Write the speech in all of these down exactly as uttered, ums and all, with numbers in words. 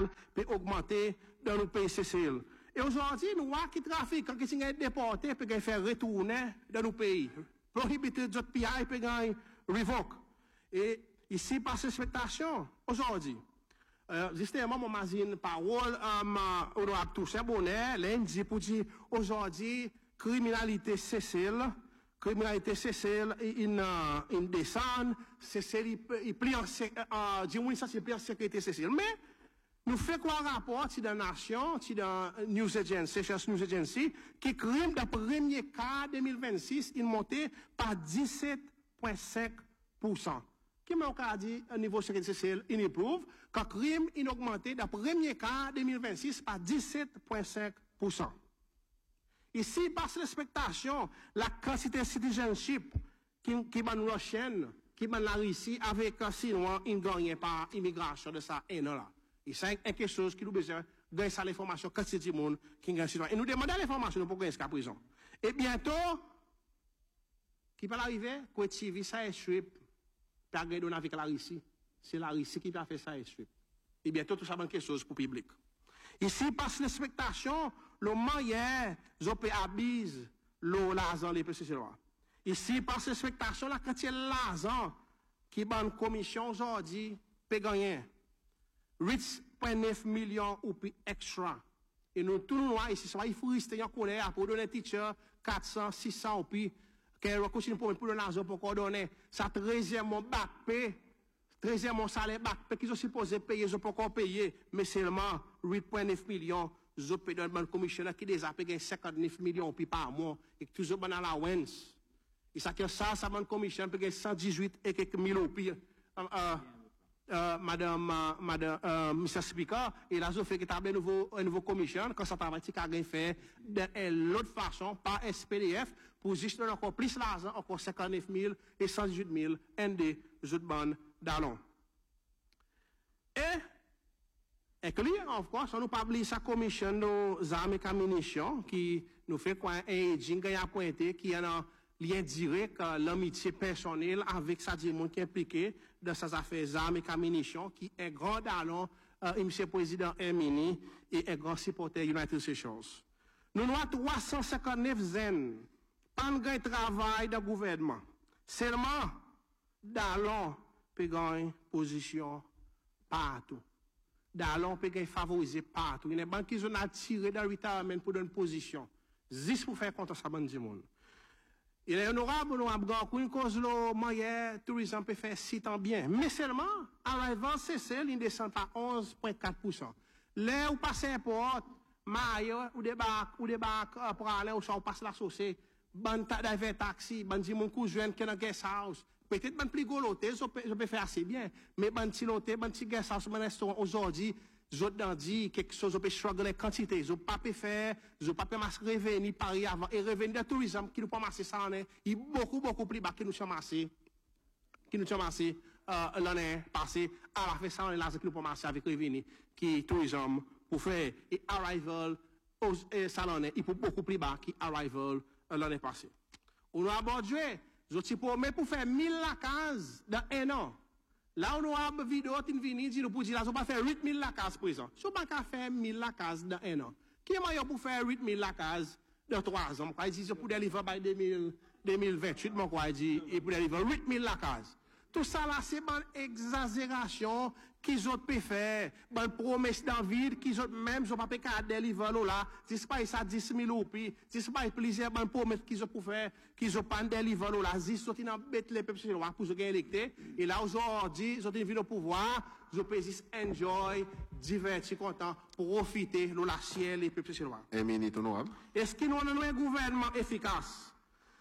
fiscale peut augmenter dans nos pays C C L. Et aujourd'hui, nous voyons que le trafic, quand ils sont déportés, peut faire retourner dans nos pays. Prohibiter d'autres P I, peut revoke. Et ici, par suspectation, aujourd'hui, euh, justement, mon magazine parole, euh, on a touché bonnet, lundi pour dire, aujourd'hui, criminalité C C L, criminalité C C L, il, il descend, C C L, il plie en, euh, dis-moi ça, c'est plie en sécurité C C L. Mais, nous fait quoi rapport, si dans Nation, si dans News Agency, Cherche News Agency, qui crime de premier cas deux mille vingt-six, il montait par dix-sept virgule cinq pour cent. Qui m'a encore dit, au niveau sécurité C C L, il éprouve, que crime, il augmenté de premier cas deux mille vingt-six par dix-sept virgule cinq pour cent. Ici, par l'expectation, la quantité de citizenship qui, qui va nous la chaîne, qui va la Russie, avec un Chinois, il gagne par immigration de ça, et non là. Et c'est quelque chose qui nous besoin de ça l'information quand c'est du monde qui gagne citoyen. Et nous demandons l'information pour gagner jusqu'à présent. Et bientôt, qui va arriver, que T V ça est strip, par gagner avec la Russie. C'est la Russie qui va faire ça est strip. Et bientôt, tout ça va quelque chose pour le public. Ici, par l'expectation, le moyen, je peux abuser l'argent les petits lois. Ici, par l'expectation, la quantité de l'argent qui va une commission aujourd'hui, peut gagner. huit virgule neuf millions ou plus extra. Et nous, tout le monde, ici, il faut rester en colère pour donner teacher quatre cents, six cents ou plus, qu'elle continue pour donner l'argent pour coordonner sa treizième bac P, treizième salaire bac P qu'ils sont supposés payer, ils ont pas encore payé, mais seulement huit virgule neuf millions, ils ont payé dans le commissionnaire qui déjà payé cinquante-neuf millions ou plus par mois, et que toujours dans la allowance. Et ça, que ça, ça, le commissionnaire paye cent dix-huit et quelques millions ou plus. Euh, Euh, madame, euh, madame, euh, monsieur Speaker, et là, je fais que un nouveau, un nouveau commission, quand ça travaille, qui a fait de l'autre façon, par S P D F, pour juste donner encore plus l'argent, encore cinquante-neuf mille et cent dix-huit mille, N D, autres bandes d'allons. Et, et que lui, of course, on nous pas oublier sa commission nos armes et munitions, qui nous fait quoi, un jingle à pointer, qui est un lien direct, euh, l'amitié personnelle avec sa monde qui est impliqué dans ces affaires armes et munitions, qui est grand allon, euh, M. le Président Hermini, et est grand supporter United Nations. Nous avons trois cent cinquante-neuf zen, pas de travail de gouvernement. Seulement, d'allons, peut gagner position partout. D'allons, peut gagner favoriser partout. Il y a des banques qui ont attiré dans le retirement pour donner une position. Juste pour faire contre ça, bon du monde. Il est honorable, nous avons une cause le moyen, tourisme peut faire si tant bien. Mais seulement, arrivant C C L, il descend à onze virgule quatre pour cent. Là où passe un porte, maille, ou débarque, ou débarque, pour aller où ça, on passe la sauce, ban d'avait taxi, ban dit mon cousin qui est dans guest house. Peut-être ban plus gros l'hôtel, je peux faire assez bien. Mais ban petit l'hôtel, ban petit guest house, mon restaurant aujourd'hui, je t'en dis quelque chose, je peux struggler quantité, je pas peux faire, je pas peux revenir Paris avant, et revenir de tourisme, qui nous pas masser ça, il y a beaucoup, beaucoup plus bas qui nous sont massés, qui nous sont massés, euh, l'année passée, à la fin, ça, on est là, qui nous pas masser avec revenir, qui tourisme, pour faire, et arrival, aux, et ça, l'année, il faut beaucoup plus bas, qui arrival, euh, l'année passée. On a abordé, je te promets pour faire mille la case dans un an. Là, on a une vidéo qui vient dire, pour dire, là, on va faire huit mille la case présent. Si on va faire mille la case dans un an. Qui est meilleur pour faire huit mille la case dans trois ans? Il dit, pour délivrer par deux mille vingt-huit, mon quoi, il dit, et pour délivrer huit mille la case. Tout ça là, c'est une exagération qu'ils ont pu faire, une promesse dans le vide, qu'ils ont même, ils ont pas pu délivrer là. C'est pas ça dix mille roupies, c'est pas plusieurs bonnes promesses qu'ils ont pu faire, qu'ils ont pas délivrer là. Ils sont dans bête les peuples chinois pour se gagner électé. Et là, aujourd'hui, ils ont une vie au pouvoir, ils peuvent juste enjoy, divertir, content, profiter de la ciel les peuples chinois. Un minute honorable. Est-ce qu'ils ont un gouvernement efficace?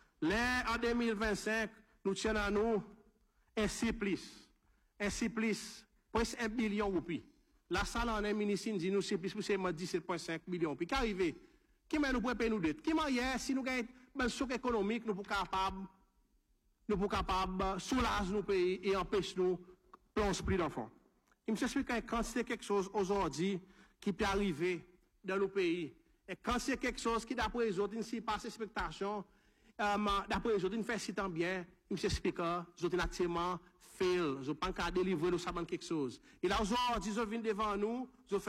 Là, en deux mille vingt-cinq, nous tenons à nous, un supplice, un supplice, presque un billion de roupies. La salle en un ministre dit nous supplice pour seulement dix-sept virgule cinq millions de roupies. Qu'arrive? Qui m'a nous pour payer nous dettes? Qui m'a hier, si nous gagnons un choc économique, nous sommes capables, nous sommes capables, soulager nos pays et empêcher nous plonger plus d'enfants. Il me s'explique que quand c'est quelque chose aujourd'hui qui peut arriver dans nos pays, et quand c'est quelque chose qui, d'après les autres, ne pas expectations, euh, d'après les autres, ne fait si tant bien, il m'explique que je suis actuellement fail, je ne peux pas délivrer nous savons quelque chose. Et là, aujourd'hui, je viens devant nous, je